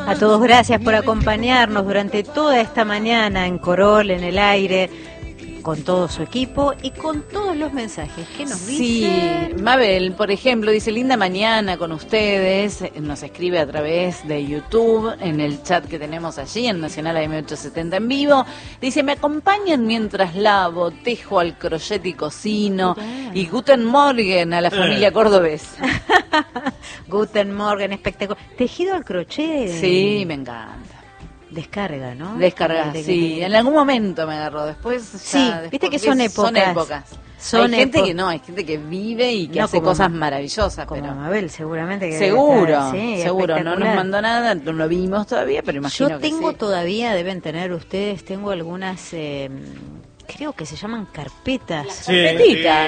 A todos gracias por acompañarnos durante toda esta mañana en Corol, en el aire, con todo su equipo y con todos los mensajes que nos dicen. Sí, Mabel, por ejemplo, dice: linda mañana con ustedes. Nos escribe a través de YouTube, en el chat que tenemos allí, en Nacional AM870 en vivo. Dice: me acompañan mientras lavo, tejo al crochet y cocino. Y Guten Morgen a la familia cordobesa. Guten Morgen, espectacular. ¿Tejido al crochet? Sí, me encanta. Descarga, ¿no? Descarga, sí. En algún momento me agarró. Después ya, sí, viste que son épocas. Son épocas. Hay gente que no, hay gente que vive y que hace cosas maravillosas. Como pero Mabel, seguramente que seguro, sí, seguro. No nos mandó nada, no lo vimos todavía, pero imagino yo tengo que sí. Todavía, deben tener ustedes, tengo algunas... creo que se llaman carpetas. Las carpetitas.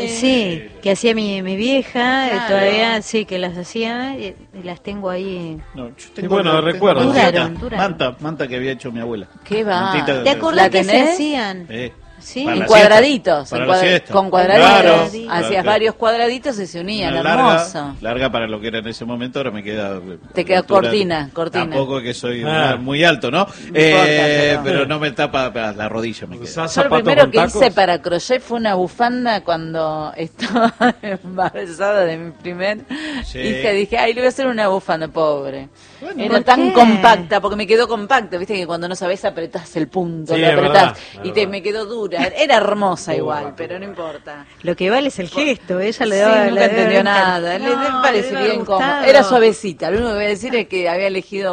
Que hacía mi vieja, Claro. Todavía sí que las hacía y las tengo ahí. No, yo tengo recuerdo. Duraron. Manta que había hecho mi abuela. ¿Qué va? Mantita, ¿Te acordás ¿La que se tenés? hacían? Sí. Para En la cuadraditos, siesta, para la siesta. con cuadraditos. Claro, Hacías claro. varios cuadraditos y se unían, Una hermoso. larga para lo que era en ese momento, ahora me queda... Te queda cortina. Tampoco que soy muy alto, ¿no? Pero no me tapa la rodilla, me queda. Yo lo primero que hice para crochet fue una bufanda cuando estaba embarazada de mi primer hija. Dije, ay, le voy a hacer una bufanda, pobre. Bueno, era tan compacta, porque me quedó compacta, viste que cuando no sabes apretás el punto, Sí, lo apretás, verdad. Me quedó dura. Era hermosa igual, pero no importa. Lo que vale es el gesto, ella le Sí, daba... nunca entendió nada, le pareció bien cómodo. Era suavecita, lo único que voy a decir es que había elegido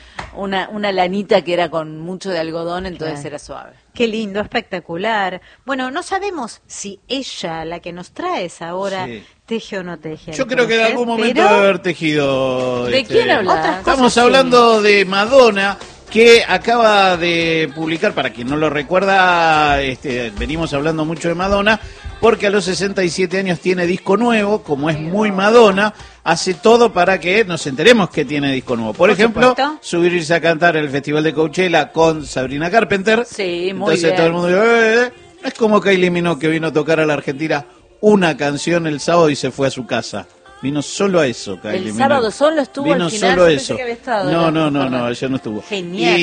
una lanita que era con mucho de algodón, entonces era suave. Qué lindo, espectacular. Bueno, no sabemos si ella, la que nos traes ahora, teje o no teje. Yo creo que en algún momento debe haber tejido... ¿De quién hablas? Estamos hablando de Madonna, que acaba de publicar, para quien no lo recuerda, venimos hablando mucho de Madonna, porque a los 67 años tiene disco nuevo, como es muy Madonna, hace todo para que nos enteremos que tiene disco nuevo. Por ejemplo, subirse a cantar en el Festival de Coachella con Sabrina Carpenter. Sí, muy Entonces bien. todo el mundo dice, es como Kylie Minogue, que vino a tocar a la Argentina una canción el sábado y se fue a su casa. Vino solo a eso, Kylie Minogue. El sábado solo estuvo Vino al final, solo yo pensé eso. que había estado, No, ella no estuvo. Genial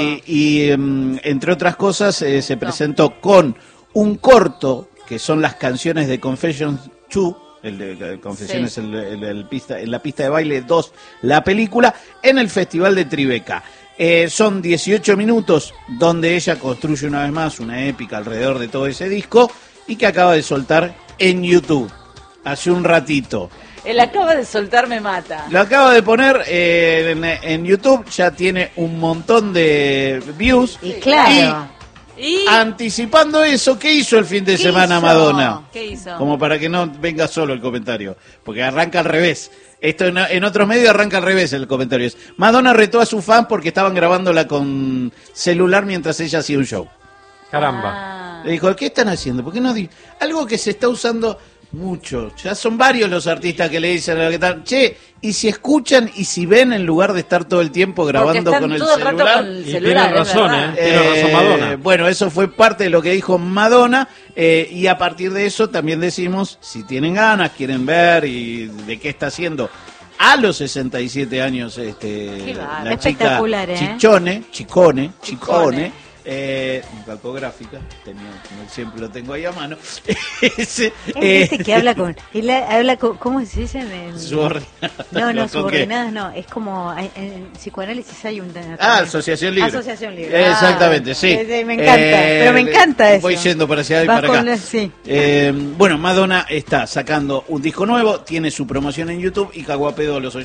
Y entre otras cosas se presentó con un corto, que son las canciones de Confessions 2, el de Confesiones en la pista de baile 2, la película, en el Festival de Tribeca. Son 18 minutos donde ella construye una vez más una épica alrededor de todo ese disco y que acaba de soltar en YouTube hace un ratito. El acaba de soltar me mata. Lo acaba de poner en YouTube, ya tiene un montón de views. Y claro. ¿Y? Anticipando eso, ¿qué hizo el fin de semana hizo? Madonna? ¿Qué hizo? Como para que no venga solo el comentario, porque arranca al revés. Esto en otros medios arranca al revés el comentario. Madonna retó a sus fans porque estaban grabándola con celular mientras ella hacía un show. Caramba. Le dijo, ¿qué están haciendo? ¿Por qué no? Algo que se está usando mucho. Ya son varios los artistas que le dicen a lo que están, che, y si escuchan y si ven en lugar de estar todo el tiempo grabando con el celular. Tiene razón, tiene razón Madonna. Bueno, eso fue parte de lo que dijo Madonna, y a partir de eso también decimos, si tienen ganas, quieren ver y de qué está haciendo a los 67 años la chica Chicone, calcográfica, siempre lo tengo ahí a mano. Dice que habla con, ¿cómo se dice? Subordinadas. No, subordinadas no, es como en psicoanálisis hay un... Asociación Libre. Asociación Libre. Exactamente, sí. Me encanta, pero me encanta eso. Voy yendo para allá y para acá. Bueno, Madonna está sacando un disco nuevo, tiene su promoción en YouTube y cagó a pedo a los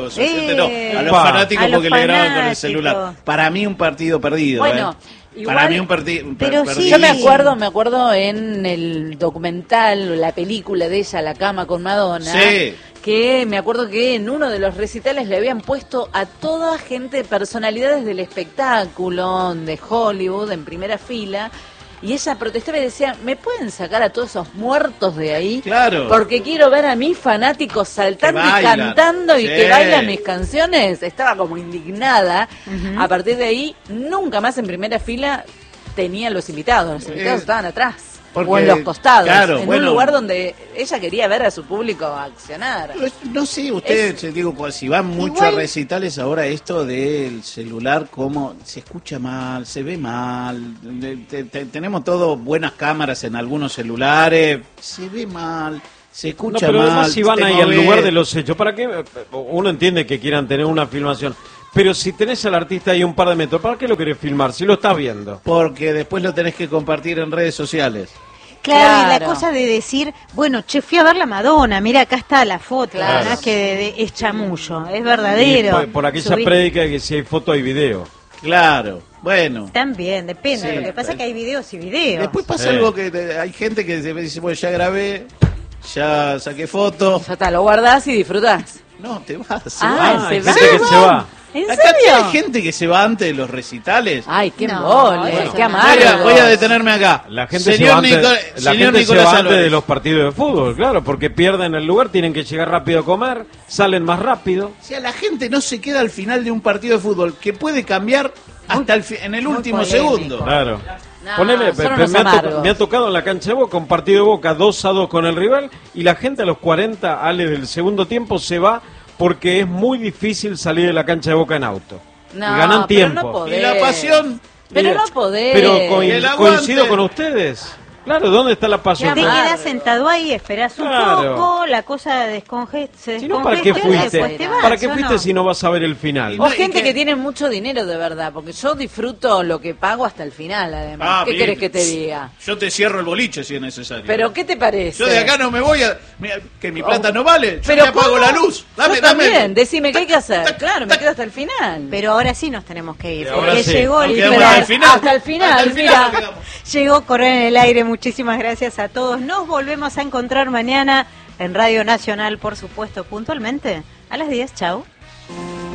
fanáticos porque le graban con el celular. Para mí un partido perdido. Bueno, igual, para mí un partido perdido. Yo me acuerdo en el documental, la película de ella, La cama con Madonna, que me acuerdo que en uno de los recitales le habían puesto a toda gente, personalidades del espectáculo, de Hollywood, en primera fila, y ella protestaba y decía, ¿me pueden sacar a todos esos muertos de ahí? Claro. Porque quiero ver a mis fanáticos saltando y cantando y que bailan mis canciones. Estaba como indignada. A partir de ahí, nunca más en primera fila tenía los invitados. Los invitados estaban atrás. o en los costados, claro, en un lugar donde ella quería ver a su público accionar. No sé, ustedes, digo, si van mucho a recitales ahora, esto del celular, cómo se escucha mal, se ve mal, tenemos todo buenas cámaras en algunos celulares, se ve mal, se escucha mal. Pero además si van ahí al lugar de los hechos, ¿para qué? Uno entiende que quieran tener una filmación, pero si tenés al artista ahí un par de metros, ¿para qué lo querés filmar si lo estás viendo? Porque después lo tenés que compartir en redes sociales. Claro, y la cosa de decir, bueno, fui a ver la Madonna, mira, acá está la foto, claro. No es que es chamullo, es verdadero. Y por aquella prédica que si hay foto hay video. Claro, bueno. También, depende, lo que pasa es que hay videos y videos. Después pasa algo que hay gente que dice, bueno, ya grabé, ya saqué fotos. Ya está, lo guardás y disfrutás. No, te vas, se va. Hay gente que se va. ¿En acá serio? hay gente que se va antes de los recitales. Ay, qué mole, qué amargo. Mira, voy a detenerme acá. La gente se va antes de los partidos de fútbol, claro, porque pierden el lugar, tienen que llegar rápido a comer, salen más rápido. O sea, la gente no se queda al final de un partido de fútbol, que puede cambiar hasta en el último segundo. Claro. No, Ponele, me ha tocado en la cancha de Boca un partido de Boca 2-2 con el rival y la gente a los 40, Ale, del segundo tiempo se va porque es muy difícil salir de la cancha de Boca en auto. No, y ganan tiempo. No y la pasión. Pero no podés. Pero coincido con ustedes. Claro, ¿dónde está la pasión? Te quedás sentado ahí, esperás un poco, la cosa se descongestiona. Si no, ¿para qué fuiste? ¿Para qué fuiste si no vas a ver el final? O gente que tiene mucho dinero de verdad, porque yo disfruto lo que pago hasta el final, además. ¿Qué querés que te diga? Yo te cierro el boliche si es necesario. ¿Pero qué te parece? Yo de acá no me voy que mi plata no vale, yo te apago la luz. Dame. Decime qué hay que hacer. Claro, me quedo hasta el final. Pero ahora sí nos tenemos que ir, porque llegó el final. Hasta el final, mira. Llegó Correr en el Aire. Muchísimas gracias a todos. Nos volvemos a encontrar mañana en Radio Nacional, por supuesto, puntualmente a las 10. Chau.